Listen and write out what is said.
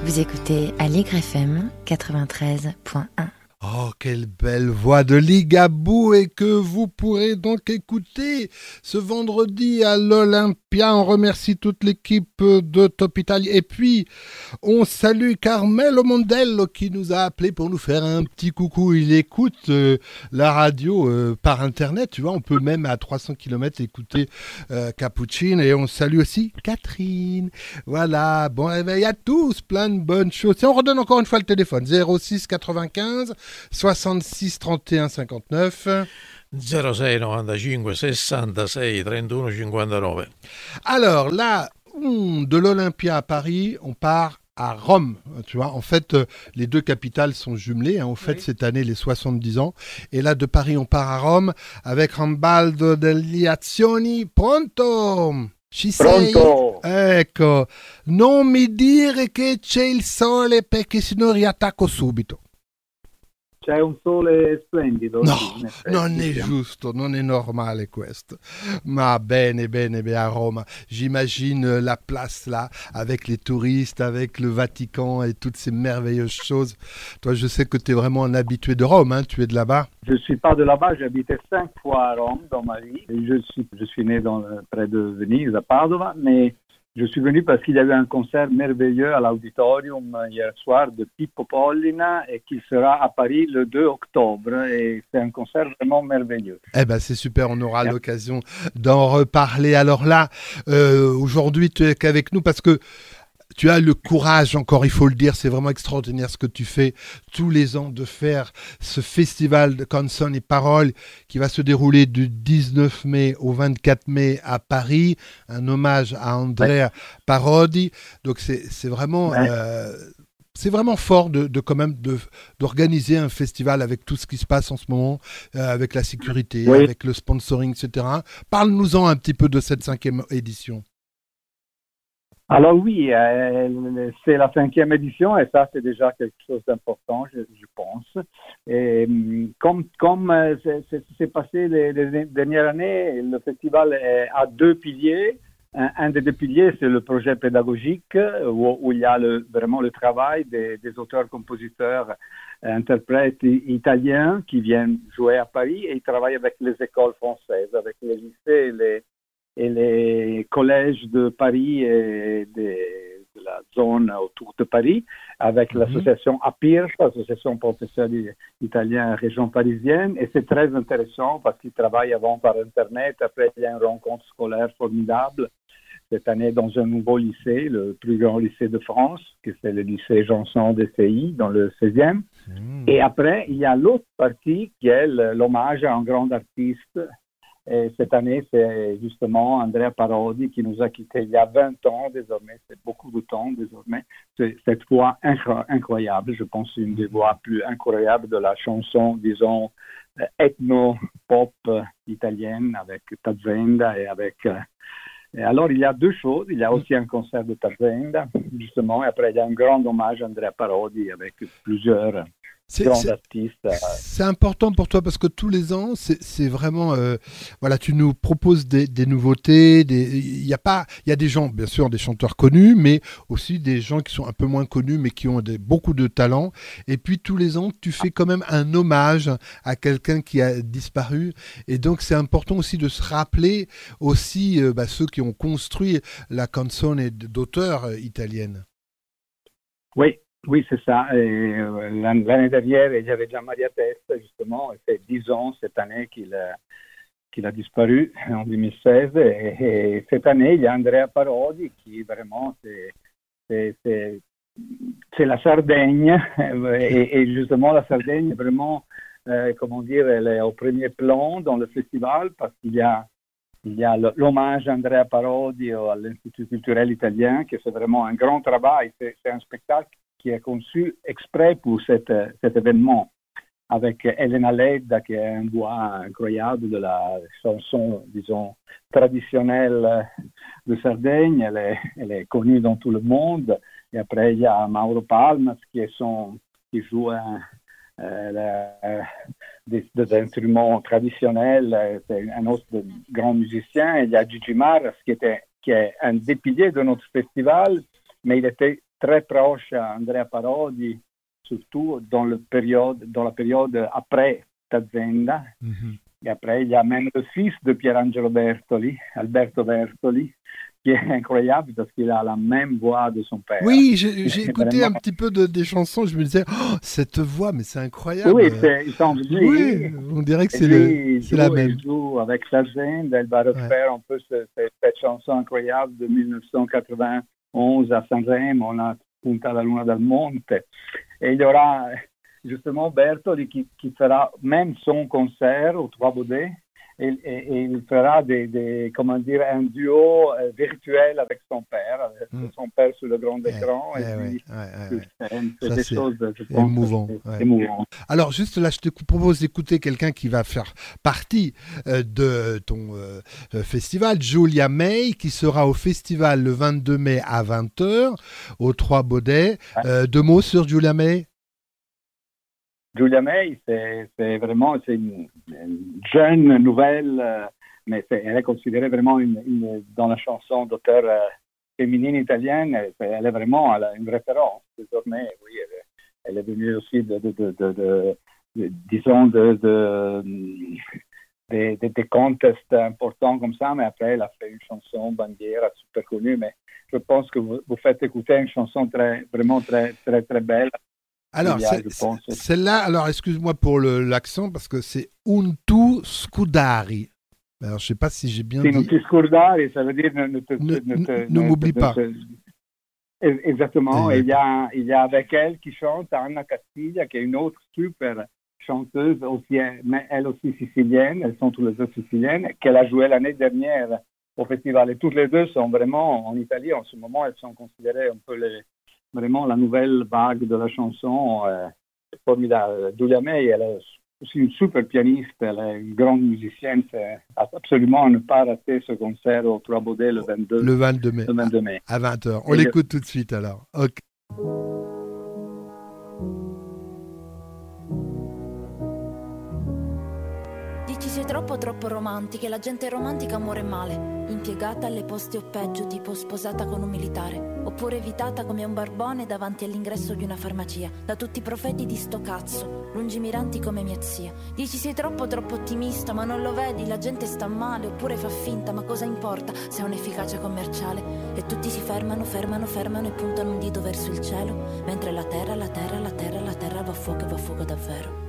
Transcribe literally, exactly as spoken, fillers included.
Vous écoutez Allegre F M quatre-vingt-treize point un. Oh, quelle belle voix de Ligabou et que vous pourrez donc écouter ce vendredi à l'Olympia. On remercie toute l'équipe de Top Italia. Et puis, on salue Carmelo Mondello qui nous a appelé pour nous faire un petit coucou. Il écoute euh, la radio euh, par Internet. Tu vois, on peut même à trois cents kilomètres écouter euh, Cappuccino. Et on salue aussi Catherine. Voilà, bon réveil à tous. Plein de bonnes choses. Et on redonne encore une fois le téléphone. zéro six quatre-vingt-quinze soixante-six trente et un cinquante-neuf zéro sei novantacinque sessantasei trentuno cinquantanove. Alors là, de l'Olympia à Paris, on part à Rome, tu vois. En fait, les deux capitales sont jumelées. Hein. On fête oui. cette année les soixante-dix ans. Et là, de Paris, on part à Rome avec Rambaldo degli Azioni. Pronto? Ci sei? Pronto! Ecco. Non mi dire che c'è il sole perché sennò riattacco subito. C'è un sole splendido. No, sì, non è giusto, non è normale questo. Ma bene, bene, bene, à Rome. J'imagine la place là, avec les touristes, avec le Vatican et toutes ces merveilleuses choses. Toi, je sais que tu es vraiment un habitué de Rome, hein, tu es de là-bas. Je ne suis pas de là-bas, j'ai habité cinq fois à Rome dans ma vie. Je suis, je suis né dans, près de Venise, à Padova, mais je suis venu parce qu'il y a eu un concert merveilleux à l'auditorium hier soir de Pippo Pollina et qui sera à Paris le deux octobre. Et c'est un concert vraiment merveilleux. Eh ben c'est super, on aura yeah. l'occasion d'en reparler. Alors là, euh, aujourd'hui tu es qu'avec nous parce que tu as le courage, encore il faut le dire, c'est vraiment extraordinaire ce que tu fais tous les ans de faire ce festival de Canzoni e Parole qui va se dérouler du dix-neuf mai au vingt-quatre mai à Paris, un hommage à Andrea ouais. Parodi. Donc c'est, c'est vraiment... Ouais. Euh, c'est vraiment fort de, de quand même de, d'organiser un festival avec tout ce qui se passe en ce moment, euh, avec la sécurité, oui. avec le sponsoring, et cetera. Parle-nous-en un petit peu de cette cinquième édition. Alors oui, euh, c'est la cinquième édition et ça c'est déjà quelque chose d'important, je, je pense. Et, comme comme euh, c'est, c'est, c'est passé les, les dernières années, le festival est à deux piliers. Un, un des deux piliers, c'est le projet pédagogique où, où il y a le, vraiment le travail des, des auteurs, compositeurs, interprètes italiens qui viennent jouer à Paris et ils travaillent avec les écoles françaises, avec les lycées et les et les collèges de Paris et de, de la zone autour de Paris, avec mm-hmm. l'association A P I R, l'association professeurs italiens région parisienne, et c'est très intéressant parce qu'ils travaillent avant par Internet, après il y a une rencontre scolaire formidable, cette année dans un nouveau lycée, le plus grand lycée de France, que c'est le lycée Janson D C I, dans le seizième, mm. et après il y a l'autre partie qui est l'hommage à un grand artiste. Et cette année, c'est justement Andrea Parodi qui nous a quittés il y a vingt ans désormais. C'est beaucoup de temps désormais. C'est cette voix incro- incroyable. Je pense une des voix plus incroyables de la chanson, disons, ethno-pop italienne avec Tazenda et avec... Et alors, il y a deux choses. Il y a aussi un concert de Tazenda, justement. Et après, il y a un grand hommage à Andrea Parodi avec plusieurs... C'est, c'est, c'est important pour toi parce que tous les ans, c'est, c'est vraiment, euh, voilà, tu nous proposes des, des nouveautés. Il y a pas, il y a des gens, bien sûr, des chanteurs connus, mais aussi des gens qui sont un peu moins connus, mais qui ont des, beaucoup de talent. Et puis tous les ans, tu fais quand même un hommage à quelqu'un qui a disparu. Et donc c'est important aussi de se rappeler aussi euh, bah, ceux qui ont construit la canzone d'auteurs euh, italienne. Oui. Oui, c'est ça. Et, euh, l'année dernière, il y avait déjà Maria Testa, justement. C'est dix ans cette année qu'il a, qu'il a disparu, en deux mille seize. Et, et cette année, il y a Andrea Parodi qui vraiment, c'est, c'est, c'est, c'est la Sardaigne. Et, et justement, la Sardaigne est vraiment, euh, comment dire, elle est au premier plan dans le festival parce qu'il y a Il y a l'hommage à Andrea Parodi à l'Institut culturel italien, qui fait vraiment un grand travail. C'est, c'est un spectacle qui est conçu exprès pour cet, cet événement, avec Elena Ledda, qui est un voix incroyable de la chanson, disons, traditionnelle de Sardaigne. Elle est, elle est connue dans tout le monde. Et après, il y a Mauro Palmas, qui, est son, qui joue un, euh, des, des instruments traditionnels. C'est un autre grand musicien. Il y a Gigi Maras, qui, était, qui est un des piliers de notre festival, mais il était très proche à Andrea Parodi, surtout dans, le période, dans la période après Tazenda. Mm-hmm. Et après, il y a même le fils de Pierangelo Bertoli, Alberto Bertoli, qui est incroyable parce qu'il a la même voix de son père. Oui, j'ai, j'ai écouté vraiment un petit peu de, des chansons, je me disais, oh, cette voix, mais c'est incroyable. Oui, c'est, ils sont venus. Oui, on dirait que c'est, le, c'est joue, la même. Il joue avec Tazenda, il va refaire ouais. un peu ce, cette, cette chanson incroyable de dix-neuf cent quatre-vingt-onze à Sanremo, on a Punta la Luna del Monte. Et il y aura justement Bertoli qui, qui fera même son concert au Trois Baudets. Et, et, et il fera des, des, comment dire, un duo euh, virtuel avec son père, avec mm. son père sur le grand écran. Eh, et eh, puis, ouais, ouais, ouais. C'est, c'est des c'est choses, je pense, émouvant. c'est, ouais. c'est émouvant. Alors, juste là, je te propose d'écouter quelqu'un qui va faire partie euh, de ton euh, festival, Giulia May, qui sera au festival le vingt-deux mai à vingt heures, au Trois Baudets. Ouais. Euh, deux mots sur Giulia May? Giulia May, c'est, c'est vraiment c'est une, une jeune nouvelle, euh, mais c'est, elle est considérée vraiment une, une, dans la chanson d'auteur euh, féminine italienne, elle, elle est vraiment elle a une référence désormais. Oui, elle, elle est venue aussi de, de, de, de, de, de disons, de, de, de, de, de contests importants comme ça, mais après elle a fait une chanson bandiera super connue. Mais je pense que vous, vous faites écouter une chanson très, vraiment très, très, très belle. Alors, a, c'est, celle-là, alors excuse-moi pour le, l'accent, parce que c'est Untu Scudari. Alors, je ne sais pas si j'ai bien si, dit. Untu Scudari, ça veut dire ne, ne, te, ne, ne, te, ne, ne m'oublie ne, pas. Te, exactement. Et il y a, il y a avec elle qui chante Anna Castiglia, qui est une autre super chanteuse, aussi, mais elle aussi sicilienne, elles sont toutes les deux siciliennes, qu'elle a joué l'année dernière au festival. Et toutes les deux sont vraiment en Italie. En ce moment, elles sont considérées un peu les... Vraiment la nouvelle vague de la chanson, euh, formidable. Giulia May, elle est aussi une super pianiste, elle est une grande musicienne. C'est absolument à ne pas rater ce concert au Trois Baudets le vingt-deux, le vingt-deux mai. Le vingt-deux mai. À vingt heures. On Et l'écoute le... tout de suite alors. Ok. Dici sei troppo troppo romantica e la gente romantica muore male, impiegata alle poste o peggio, tipo sposata con un militare, oppure evitata come un barbone davanti all'ingresso di una farmacia, da tutti i profeti di sto cazzo, lungimiranti come mia zia. Dici sei troppo troppo ottimista, ma non lo vedi, la gente sta male, oppure fa finta, ma cosa importa se ha un'efficacia commerciale? E tutti si fermano, fermano, fermano e puntano un dito verso il cielo, mentre la terra, la terra, la terra, la terra va a fuoco e va a fuoco davvero.